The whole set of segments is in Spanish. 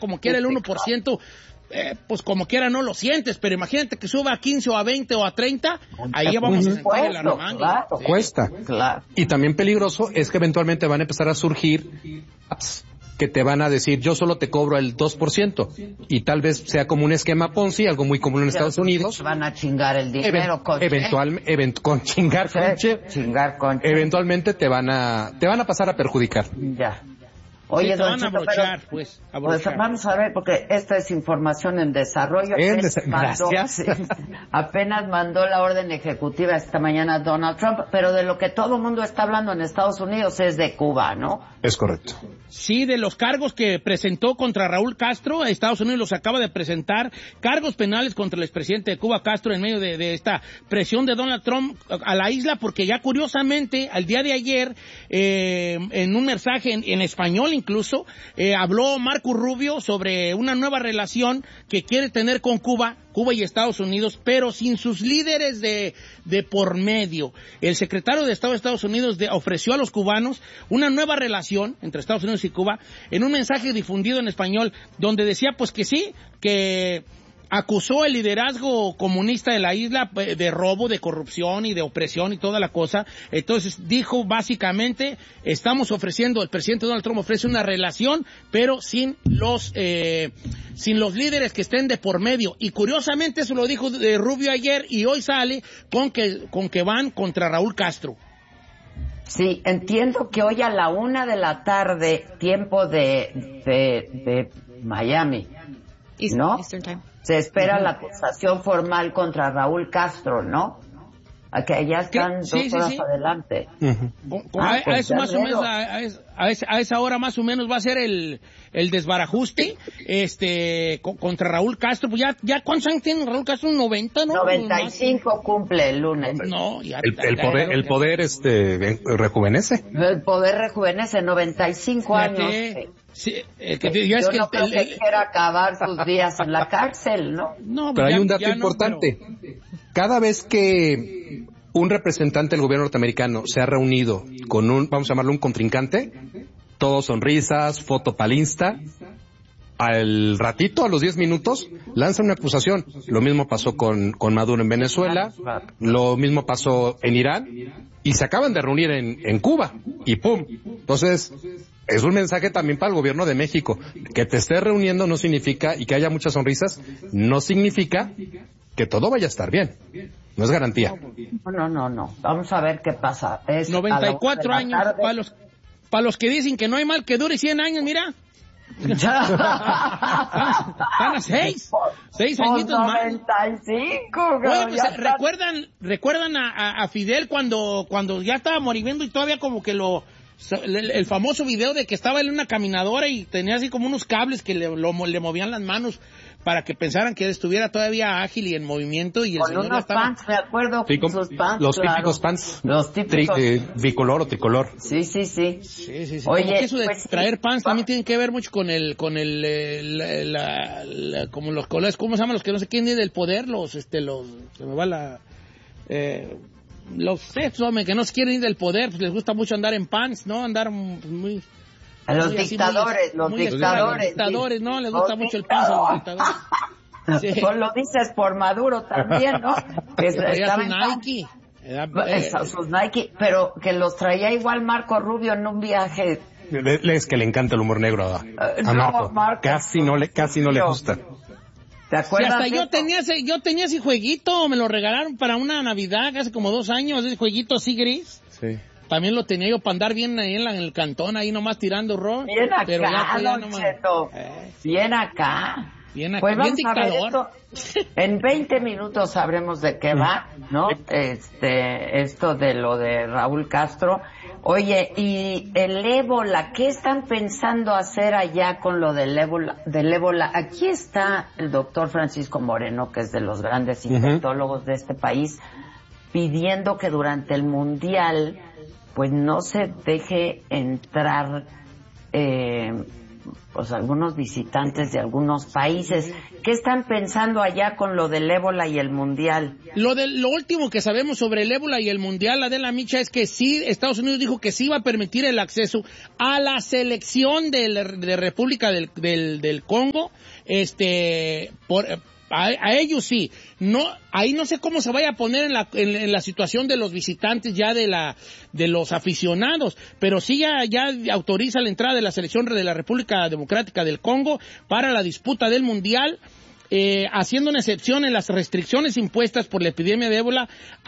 como quiera el 1%, pues como quiera no lo sientes, pero imagínate que suba a 15 o a 20 o a 30, ahí ya vamos a sentir la remanga. Claro, sí. Cuesta. Claro. Y también peligroso es que eventualmente van a empezar a surgir apps que te van a decir, yo solo te cobro el 2%, y tal vez sea como un esquema Ponzi, algo muy común en Estados Unidos. Van a chingar el dinero con chingar con eventualmente te van a pasar a perjudicar. Ya. Oye, sí, don van a Cheto, abrochar, pero, pues vamos a ver, porque esta es información en desarrollo. Gracias. Apenas mandó la orden ejecutiva esta mañana Donald Trump, pero de lo que todo el mundo está hablando en Estados Unidos es de Cuba, ¿no? Es correcto. Sí, de los cargos que presentó contra Raúl Castro, Estados Unidos los acaba de presentar, cargos penales contra el expresidente de Cuba, Castro, en medio de esta presión de Donald Trump a la isla, porque ya curiosamente, al día de ayer, en un mensaje en español incluso, habló Marco Rubio sobre una nueva relación que quiere tener con Cuba y Estados Unidos, pero sin sus líderes de por medio. El secretario de Estado de Estados Unidos ofreció a los cubanos una nueva relación entre Estados Unidos y Cuba en un mensaje difundido en español donde decía pues que sí, que acusó el liderazgo comunista de la isla de robo, de corrupción y de opresión y toda la cosa. Entonces dijo básicamente, el presidente Donald Trump ofrece una relación, pero sin los líderes que estén de por medio. Y curiosamente eso lo dijo Rubio ayer y hoy sale con que van contra Raúl Castro. Sí, entiendo que hoy a la 1:00 p.m, tiempo de Miami, ¿no? Eastern Time. Se espera la acusación formal contra Raúl Castro, ¿no? A que allá están 2 horas adelante. A esa hora más o menos va a ser el desbarajuste contra Raúl Castro. Pues ya ¿cuántos años tiene Raúl Castro? 90, ¿no? 95 cumple el lunes. No, ya el poder rejuvenece. El poder rejuvenece, 95 años. Sí, yo no creo que quiera acabar sus días en la cárcel, ¿no? No, pero hay un dato importante. Cada vez que un representante del gobierno norteamericano se ha reunido con vamos a llamarlo un contrincante, todos sonrisas, foto pa'l Insta, al ratito, a los 10 minutos, lanzan una acusación. Lo mismo pasó con Maduro en Venezuela, lo mismo pasó en Irán, y se acaban de reunir en Cuba, y ¡pum! Entonces, es un mensaje también para el gobierno de México. Que te estés reuniendo no significa, y que haya muchas sonrisas, no significa que todo vaya a estar bien. No es garantía. No. Vamos a ver qué pasa. Es 94 años para los que dicen que no hay mal que dure 100 años, mira. Están a 6 añitos más. 95, bueno, pues, ¿recuerdan a Fidel cuando ya estaba moribundo y todavía como que el famoso video de que estaba en una caminadora y tenía así como unos cables que le movían las manos para que pensaran que estuviera todavía ágil y en movimiento, y el con señor unos estaba... pants, me acuerdo, sí, con sus pants, los claro. típicos pants. Los típicos. Bicolor o tricolor. Sí. Sí. Oye, como que eso de pues, traer pants también tiene que ver mucho con como los colores, ¿cómo se llaman los que no sé quién es del poder? Se me va los hombres que no se quieren ir del poder, pues les gusta mucho andar en pants, ¿no? Andar muy... A los dictadores, los dictadores, ¿no? Les gusta mucho el pants a los dictadores. Sí. Pues lo dices por Maduro también, ¿no? Que traía sus Nike. Sus Nike, pero que los traía igual Marco Rubio en un viaje. Es que le encanta el humor negro a Marco. Casi no le gusta. ¿Te acuerdas? Sí, hasta yo tenía ese jueguito, me lo regalaron para una Navidad hace como 2 años, ese jueguito así gris. Sí. También lo tenía yo para andar bien ahí en el cantón, ahí nomás tirando rol. Bien acá, pero Don Cheto. Bien acá. Pues vamos dictador. A ver esto. En 20 minutos sabremos de qué va, ¿no? Esto de lo de Raúl Castro. Oye, y el ébola, ¿qué están pensando hacer allá con lo del ébola? Aquí está el doctor Francisco Moreno, que es de los grandes infectólogos de este país, pidiendo que durante el Mundial, pues no se deje entrar pues algunos visitantes de algunos países. ¿Qué están pensando allá con lo del ébola y el mundial? Lo último que sabemos sobre el ébola y el mundial, Adela Micha, es que sí, Estados Unidos dijo que sí iba a permitir el acceso a la selección de República del Congo, a ellos sí. No, ahí no sé cómo se vaya a poner en la situación de los visitantes ya de los aficionados, pero sí ya autoriza la entrada de la selección de la República Democrática del Congo para la disputa del mundial, haciendo una excepción en las restricciones impuestas por la epidemia de ébola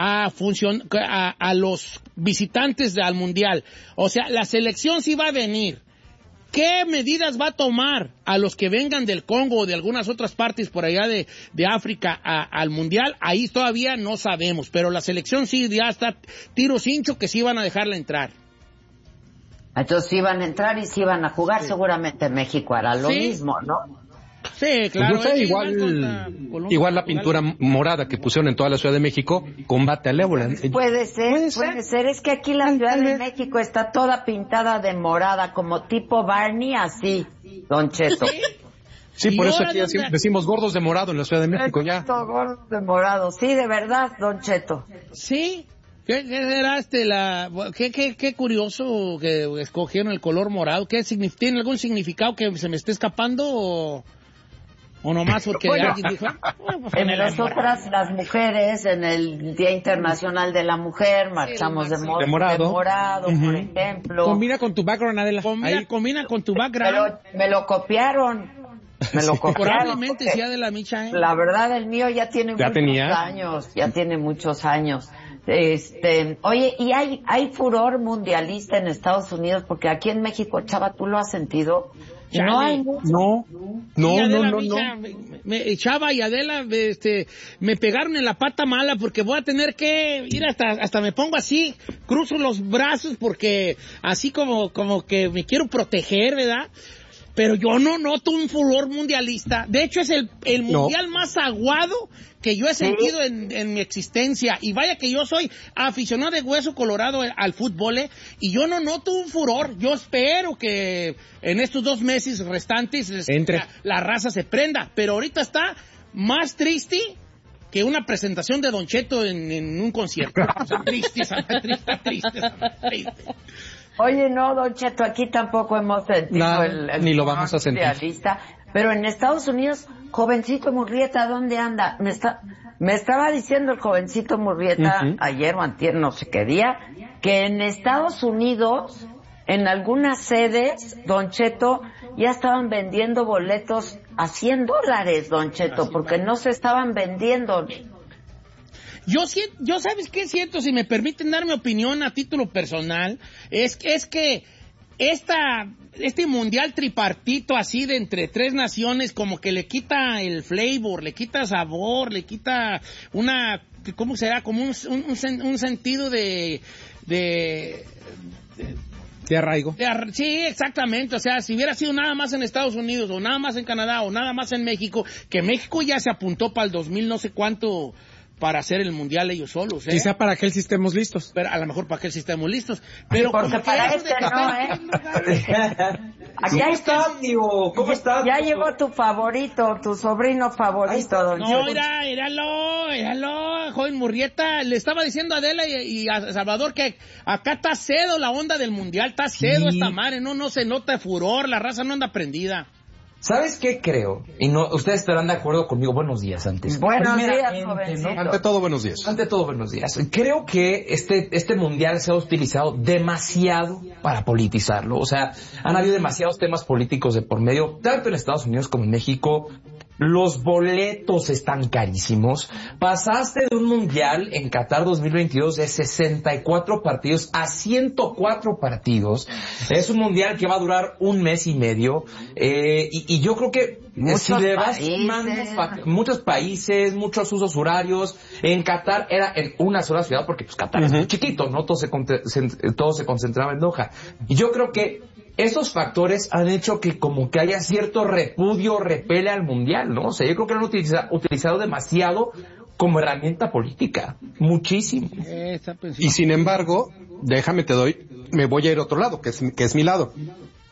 a los visitantes al mundial. O sea, la selección sí va a venir. ¿Qué medidas va a tomar a los que vengan del Congo o de algunas otras partes por allá de África al mundial? Ahí todavía no sabemos, pero la selección sí ya está tiro cincho que sí van a dejarla entrar. Entonces sí van a entrar y sí van a jugar, sí. Seguramente México hará lo mismo, ¿no? Sí, claro. Pues igual la pintura morada que pusieron en toda la Ciudad de México combate al ébola. Puede ser. Es que aquí la Ciudad de México está toda pintada de morada, como tipo Barney, así, Don Cheto. Sí, por eso aquí decimos gordos de morado en la Ciudad de México ya. Gordos de morado, sí, de verdad, Don Cheto. Sí. ¿Qué será qué curioso que escogieron el color morado? ¿Tiene algún significado que se me esté escapando o nomás porque alguien dijo? En nosotras las mujeres, en el Día Internacional de la Mujer, marchamos de morado, por ejemplo. Combina con tu background, Adela. Combina con tu background. Pero me lo copiaron. Probablemente sí, Adela Micha. La verdad, el mío ya tiene muchos años. Oye, ¿y hay furor mundialista en Estados Unidos? Porque aquí en México, Chava, ¿tú lo has sentido? Chale. No hay mucho. No. Chava y Adela, me pegaron en la pata mala porque voy a tener que ir hasta me pongo así, cruzo los brazos porque así como que me quiero proteger, ¿verdad? Pero yo no noto un furor mundialista. De hecho, es el mundial más aguado que yo he sentido en mi existencia. Y vaya que yo soy aficionado de hueso colorado al fútbol, y yo no noto un furor. Yo espero que en estos 2 meses restantes la raza se prenda. Pero ahorita está más triste que una presentación de Don Cheto en un concierto. O sea, triste. Oye, no, Don Cheto, aquí tampoco hemos sentido el ni lo vamos a sentir. Pero en Estados Unidos, jovencito Murrieta, ¿dónde anda? Me estaba diciendo el jovencito Murrieta ayer o antier, no sé qué día, que en Estados Unidos, en algunas sedes, Don Cheto, ya estaban vendiendo boletos a $100, Don Cheto, porque no se estaban vendiendo. Yo ¿sabes qué siento? Si me permiten dar mi opinión a título personal, es que este mundial tripartito así de entre 3 naciones como que le quita el flavor, le quita sabor, le quita ¿cómo será? Como un sentido de arraigo. Sí, exactamente. O sea, si hubiera sido nada más en Estados Unidos o nada más en Canadá o nada más en México, que México ya se apuntó para el 2000 no sé cuánto para hacer el mundial ellos solos, Quizá para aquel sí estemos listos. Pero a lo mejor para aquel sí estemos listos. Pero porque para Aquí está, amigo. ¿Cómo estás? Ya llegó tu favorito, tu sobrino favorito, Don Cheto. No, éralo, joven Murrieta. Le estaba diciendo a Adela y a Salvador que acá está cedo la onda del mundial, está cedo esta madre, no se nota furor, la raza no anda prendida. ¿Sabes qué creo? Y no, ustedes estarán de acuerdo conmigo. Buenos días antes. Buenos días, jovencito. ¿no? Ante todo, buenos días. Ante todo, buenos días. Creo que este mundial se ha utilizado demasiado para politizarlo. O sea, han habido demasiados temas políticos de por medio, tanto en Estados Unidos como en México. Los boletos están carísimos. Pasaste de un mundial en Qatar 2022 de 64 partidos a 104 partidos. Es un mundial que va a durar 1 mes y medio. Y yo creo que si le vas sumando muchos países, muchos usos horarios. En Qatar era en una sola ciudad porque pues Qatar es muy chiquito, ¿no? Todo se concentraba en Doha. Y yo creo que esos factores han hecho que como que haya cierto repudio, repele al mundial, ¿no? O sea, yo creo que lo han utilizado demasiado como herramienta política. Muchísimo. Y sin embargo, me voy a ir a otro lado, que es mi lado.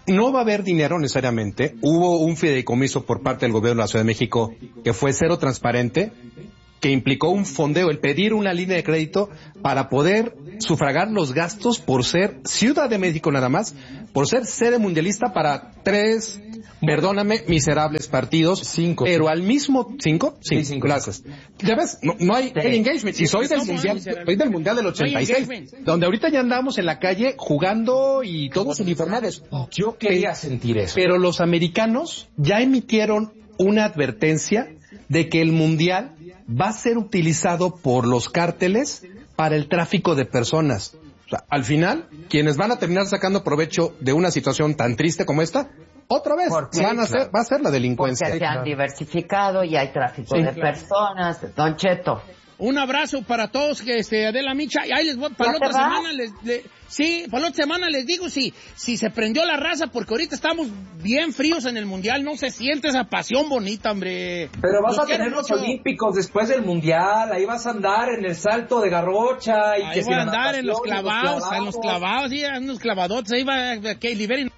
no va a haber dinero necesariamente. Hubo un fideicomiso por parte del gobierno de la Ciudad de México que fue cero transparente, que implicó un fondeo, el pedir una línea de crédito para poder sufragar los gastos por ser Ciudad de México nada más, por ser sede mundialista para 3, perdóname, miserables partidos. 5. Pero al mismo... ¿5? Sí, 5, gracias. Ya ves, no hay engagement. Y soy del mundial del 86, donde ahorita ya andamos en la calle jugando y todos uniformados. Yo quería sentir eso. Pero los americanos ya emitieron una advertencia de que el mundial va a ser utilizado por los cárteles para el tráfico de personas. O sea, al final, quienes van a terminar sacando provecho de una situación tan triste como esta, otra vez va a ser la delincuencia. Porque se han diversificado y hay tráfico de personas. Don Cheto. Un abrazo para todos, Adela Micha, y ahí les voy, para la otra semana para la otra semana les digo si se prendió la raza, porque ahorita estamos bien fríos en el mundial, no se siente esa pasión bonita, hombre. Pero vas a tener los olímpicos después del mundial, ahí vas a andar en el salto de garrocha y ahí va a andar en los clavados, sí, en los clavadotes, ahí va a liberen.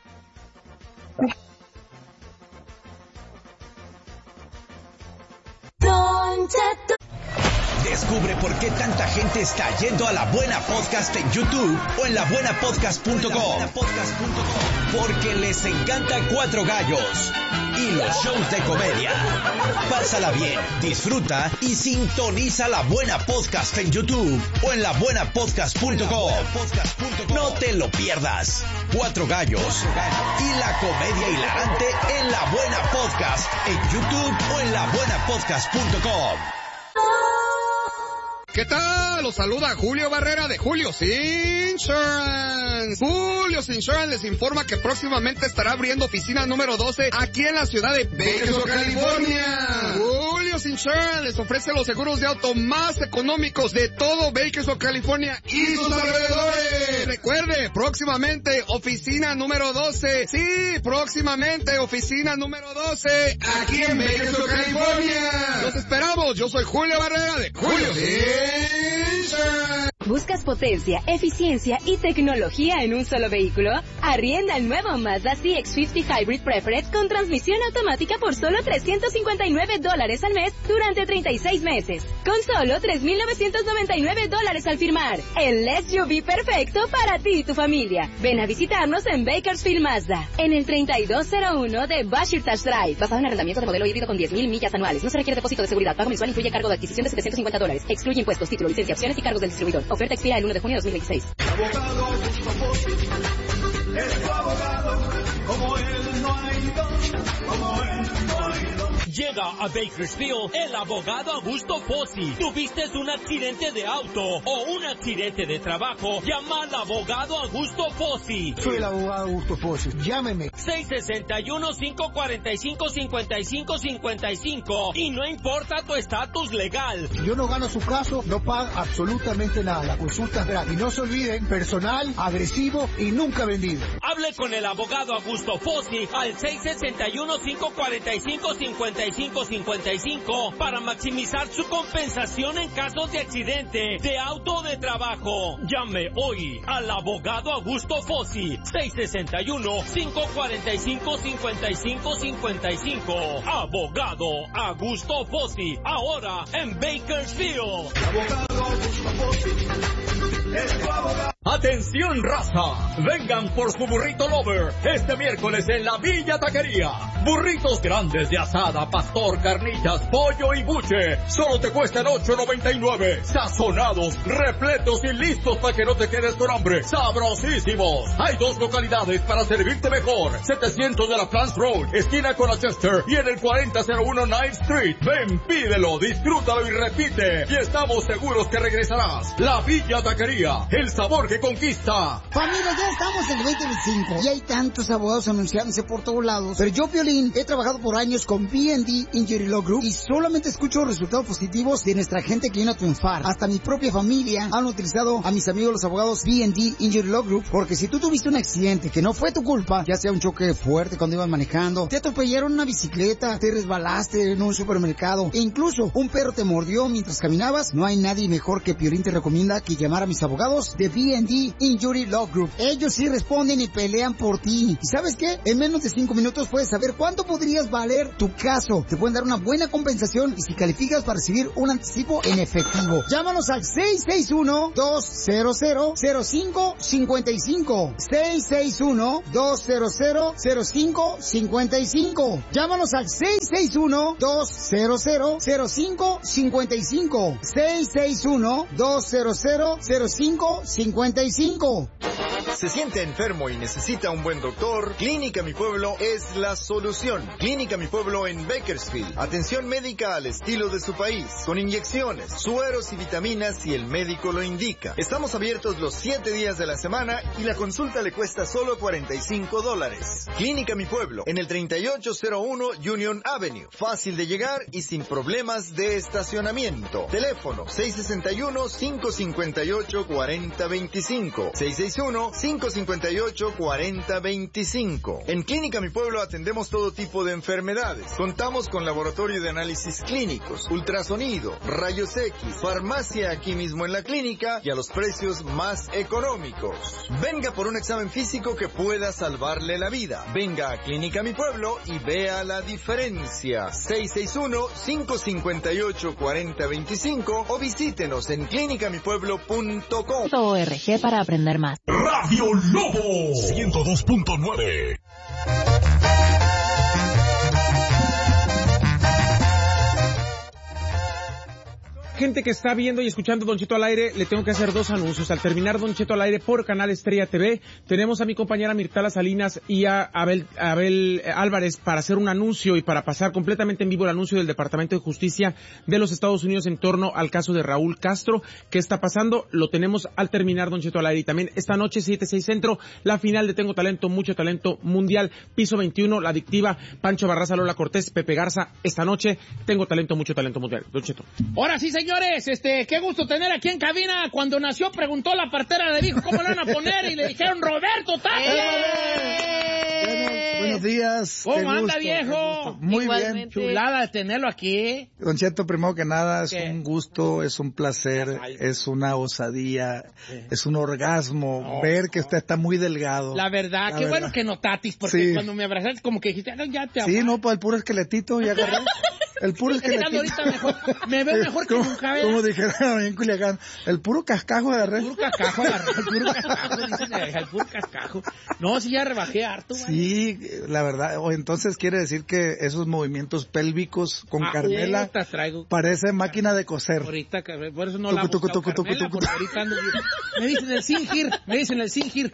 Descubre por qué tanta gente está yendo a La Buena Podcast en YouTube o en labuenapodcast.com. Porque les encanta Cuatro Gallos y los shows de comedia. Pásala bien, disfruta y sintoniza La Buena Podcast en YouTube o en labuenapodcast.com. No te lo pierdas. Cuatro Gallos y la comedia hilarante en La Buena Podcast en YouTube o en labuenapodcast.com. ¿Qué tal? Los saluda Julio Barrera de Julio's Insurance. Julio's Insurance les informa que próximamente estará abriendo oficina número 12 aquí en la ciudad de Bakersfield, California. Julio's Insurance les ofrece los seguros de auto más económicos de todo Bakersfield, California y sus alrededores. Recuerde, próximamente oficina número 12. Sí, próximamente oficina número 12 aquí en Bakersfield, California. Los esperamos. Yo soy Julio Barrera de Julio's Insurance. ¿Buscas potencia, eficiencia y tecnología en un solo vehículo? Arrienda el nuevo Mazda CX-50 Hybrid Preferred con transmisión automática por solo $359 al mes durante 36 meses. Con solo $3,999 al firmar. El SUV perfecto para ti y tu familia. Ven a visitarnos en Bakersfield Mazda, en el 3201 de Bashirtash Drive. Basado en arrendamiento de modelo híbrido con 10,000 millas anuales. No se requiere depósito de seguridad. Pago mensual incluye cargo de adquisición de $750. Excluye impuestos, título, licencia, opciones y cargos del distribuidor. Oferta expira el 1 de junio de 2026. Llega a Bakersfield el abogado Augusto Fossi. ¿Tuviste un accidente de auto o un accidente de trabajo? Llama al abogado Augusto Fossi. Soy el abogado Augusto Fossi. Llámeme. 661-545-5555. Y no importa tu estatus legal. Yo no gano su caso, no paga absolutamente nada. La consulta es gratis. Y no se olviden, personal, agresivo y nunca vendido. Hable con el abogado Augusto Fossi al 661-545-5555 para maximizar su compensación en casos de accidente de auto o de trabajo. Llame hoy al abogado Augusto Fossi. 661-545-5555. Abogado Augusto Fossi. Ahora en Bakersfield. Abogado Augusto Fossi. Atención raza, vengan por su burrito lover este miércoles en la Villa Taquería. Burritos grandes de asada, pastor, carnitas, pollo y buche. Solo te cuestan $8.99. Sazonados, repletos y listos para que no te quedes con hambre. Sabrosísimos. Hay 2 localidades para servirte mejor. 700 de la Plants Road, esquina con la Chester, y en el 4001 9th Street. Ven, pídelo, disfrútalo y repite. Y estamos seguros que regresarás. La Villa Taquería, el sabor que conquista. Familia, ya estamos en el 2025 y hay tantos abogados anunciándose por todos lados. Pero yo, Piolín, he trabajado por años con B&D Injury Law Group y solamente escucho resultados positivos de nuestra gente que viene a triunfar. Hasta mi propia familia han utilizado a mis amigos los abogados B&D Injury Law Group, porque si tú tuviste un accidente que no fue tu culpa, ya sea un choque fuerte cuando ibas manejando, te atropellaron una bicicleta, te resbalaste en un supermercado e incluso un perro te mordió mientras caminabas, no hay nadie mejor que Piolín te recomienda que llamar a mis abogados de B&D B&D Injury Law Group. Ellos sí responden y pelean por ti. ¿Y sabes qué? En menos de 5 minutos puedes saber cuánto podrías valer tu caso. Te pueden dar una buena compensación y si calificas para recibir un anticipo en efectivo. Llámanos al 661-200-0555. 661-200-0555. Llámanos al 661-200-0555. 661-200-0555. ¿Se siente enfermo y necesita un buen doctor? Clínica Mi Pueblo es la solución. Clínica Mi Pueblo en Bakersfield. Atención médica al estilo de su país, con inyecciones, sueros y vitaminas si el médico lo indica. Estamos abiertos los 7 días de la semana y la consulta le cuesta solo $45. Clínica Mi Pueblo, en el 3801 Union Avenue. Fácil de llegar y sin problemas de estacionamiento. Teléfono 661-558-4025. 661-558-4025. En Clínica Mi Pueblo atendemos todo tipo de enfermedades. Contamos con laboratorio de análisis clínicos, ultrasonido, rayos X, farmacia aquí mismo en la clínica y a los precios más económicos. Venga por un examen físico que pueda salvarle la vida. Venga a Clínica Mi Pueblo y vea la diferencia. 661-558-4025 o visítenos en clinicamipueblo.com. .org para aprender más. Radio Lobo 102.9. Gente que está viendo y escuchando Don Cheto al aire, le tengo que hacer 2 anuncios. Al terminar Don Cheto al aire por Canal Estrella TV, tenemos a mi compañera Mirtala Salinas y a Abel Álvarez para hacer un anuncio y para pasar completamente en vivo el anuncio del Departamento de Justicia de los Estados Unidos en torno al caso de Raúl Castro. ¿Qué está pasando? Lo tenemos al terminar Don Cheto al aire. Y también esta noche, 7-6 Centro, la final de Tengo Talento, Mucho Talento Mundial, piso 21, La Adictiva, Pancho Barraza, Lola Cortés, Pepe Garza. Esta noche, Tengo Talento, Mucho Talento Mundial. Don Cheto. Ahora sí, señores, qué gusto tener aquí en cabina. Cuando nació preguntó la partera, le dijo cómo le van a poner y le dijeron Roberto Tapia. Buenos días. ¿Cómo anda, viejo? Muy bien. Chulada de tenerlo aquí. Don Cheto, primero que nada, es un gusto, es un placer, es una osadía, es un orgasmo ver que usted está muy delgado. La verdad, qué bueno que notatis, porque cuando me abrazaste como que dijiste, ya te amo. Sí, no, pues el puro esqueletito, ya agarré. El puro esqueletito. Ahorita mejor, me veo mejor que nunca, ¿verdad? Como dijeron en Culiacán, el puro cascajo agarré. El puro cascajo agarré, el puro cascajo. No, sí, ya rebajé harto, güey. Sí, la verdad, entonces quiere decir que esos movimientos pélvicos con Carmela parece máquina de coser. Ahorita, por eso no la busco Carmela, porque ahorita ando bien. Me dicen el Singir.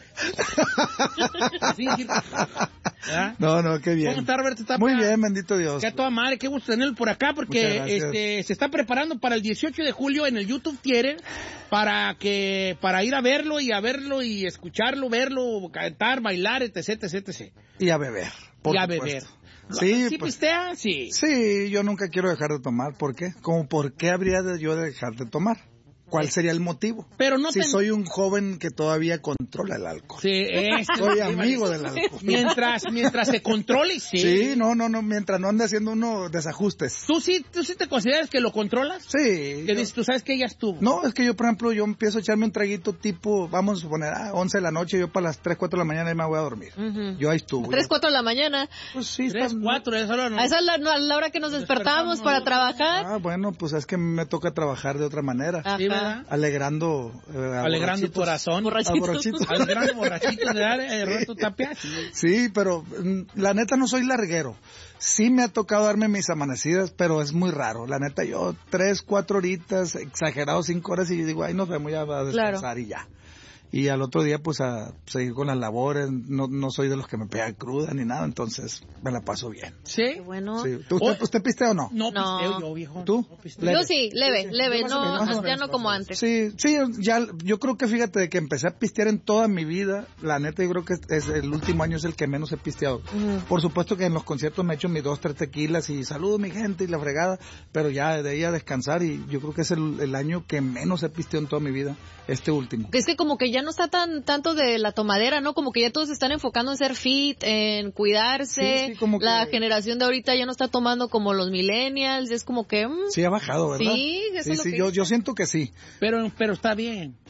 No, qué bien. ¿Cómo está, Roberto? Muy bien, bendito Dios. Que a toda madre, qué gusto tenerlo por acá, porque se está preparando para el 18 de julio en el YouTube Theater para ir a verlo y escucharlo, verlo, cantar, bailar, etc. Y a beber. Y a beber. Sí, ¿Sí pistea? Sí. Sí, yo nunca quiero dejar de tomar. ¿Por qué? ¿Por qué habría yo de dejar de tomar? ¿Cuál sería el motivo? Pero no si soy un joven que todavía controla el alcohol. Sí, soy amigo del alcohol. Mientras se controle, sí. Sí, no, mientras no ande haciendo uno desajustes. ¿Tú sí te consideras que lo controlas? Sí. Que dices, tú sabes que ya estuvo. No, es que yo, por ejemplo, yo empiezo a echarme un traguito tipo, vamos a suponer, 11 de la noche, yo para las 3, 4 de la mañana ya me voy a dormir. Yo ahí estuve. 3, 4 de la mañana. Pues sí. 3, 4, esa hora no. Esa es la hora que nos despertamos para trabajar. Bueno, pues es que me toca trabajar de otra manera. Sí, ¿verdad? Alegrando tu corazón. Borrachitos. Alegrando borrachitos de Roberto Tapia. Sí, pero la neta no soy larguero. Sí me ha tocado darme mis amanecidas, pero es muy raro. La neta, yo 3, 4 horitas, exagerado 5 horas y digo, nos vemos ya a descansar y ya. Y al otro día, pues, a seguir con las labores. No soy de los que me pegan cruda ni nada, entonces me la paso bien. ¿Sí? Qué bueno. Sí. ¿Usted pistea o no? No pisteo yo, viejo. ¿Tú? No yo sí, leve. Ya no como antes. Sí, yo creo que fíjate de que empecé a pistear en toda mi vida. La neta, yo creo que es el último año es el que menos he pisteado. Por supuesto que en los conciertos me echo mis 2, 3 tequilas y saludo a mi gente y la fregada, pero ya de ahí a descansar y yo creo que es el año que menos he pisteado en toda mi vida, este último. Es que como que ya no está tanto de la tomadera, ¿no? Como que ya todos se están enfocando en ser fit, en cuidarse. Sí, como que... La generación de ahorita ya no está tomando como los millennials, es como que... Sí, ha bajado, ¿verdad? Sí, eso es lo que... yo siento que sí. Pero está bien.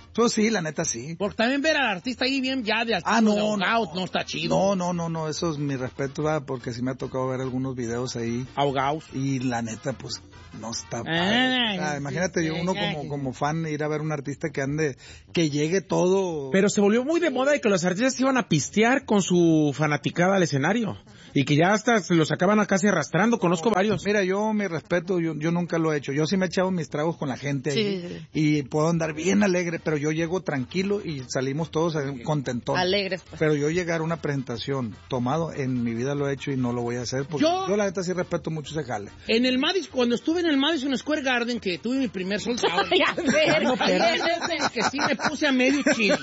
Pues sí, la neta sí. Porque también ver al artista ahí bien ya de artista no está chido. No, eso es mi respeto, porque sí me ha tocado ver algunos videos ahí. Ahogados. Y la neta, pues, no está padre. Imagínate, uno como fan ir a ver un artista que llegue todo. Pero se volvió muy de moda de que los artistas iban a pistear con su fanaticada al escenario. Y que ya hasta se los acaban casi arrastrando, conozco varios. Mira, yo mi respeto, yo nunca lo he hecho. Yo sí me he echado mis tragos con la gente ahí, y puedo andar bien alegre, pero yo llego tranquilo y salimos todos contentos. Alegres. Pues. Pero yo llegar a una presentación tomado, en mi vida lo he hecho y no lo voy a hacer, porque yo la neta sí respeto mucho ese jale. En el Madison, cuando estuve en el Madison Square Garden, que tuve mi primer sold out, que sí me puse a medio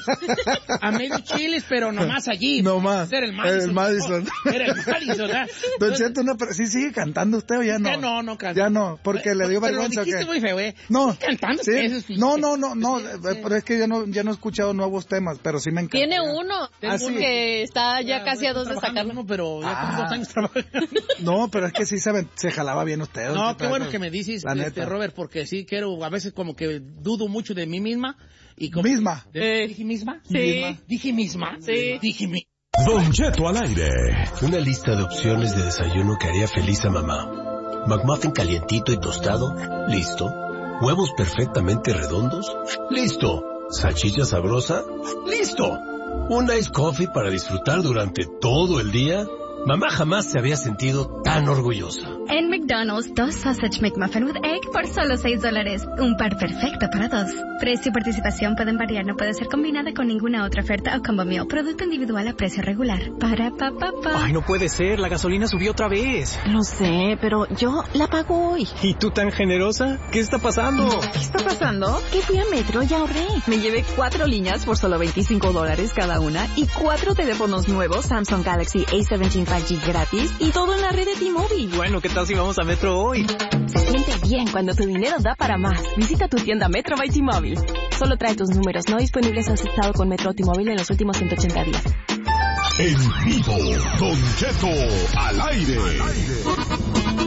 chiles, pero nomás allí. Nomás. Era el Madison. Era el Madison. Don Cheto, ¿sí sigue cantando usted o ya no? No canta. Ya no, porque le dio vergüenza. Pero lo dijiste muy feo, No. Cantando. ¿Sí? No, pero es que ya no he escuchado nuevos temas, pero sí me encanta. Tiene uno, que está ya casi a 2 de sacarlo. No, pero ya tengo 2 años trabajando. No, pero es que sí se jalaba bien usted. No, qué bueno que me dices, Robert, porque sí quiero, a veces como que dudo mucho de mí misma. ¿Misma? ¿Dije misma? Sí. ¿Dije misma? Sí. Dije misma. Don Cheto al aire. Una lista de opciones de desayuno que haría feliz a mamá. McMuffin calientito y tostado, listo. Huevos perfectamente redondos, listo. Salchicha sabrosa, listo. Un ice coffee para disfrutar durante todo el día. Mamá jamás se había sentido tan orgullosa. En McDonald's, 2 Sausage McMuffin with Egg por solo $6. Un par perfecto para 2. Precio y participación pueden variar, no puede ser combinada con ninguna otra oferta o combo meal. Producto individual a precio regular. Para papá. Ay, no puede ser, la gasolina subió otra vez. Lo sé, pero yo la pago hoy. ¿Y tú tan generosa? ¿Qué está pasando? ¿Qué está pasando? Que fui a Metro y ahorré. Me llevé 4 líneas por solo $25 cada una y 4 teléfonos nuevos Samsung Galaxy A17 5G gratis y todo en la red de T-Mobile. Bueno, ¿qué tal si vamos a Metro hoy? Se siente bien cuando tu dinero da para más. Visita tu tienda Metro by T-Mobile. Solo trae tus números no disponibles asociados con Metro T-Mobile en los últimos 180 días. En vivo, Don Cheto al aire.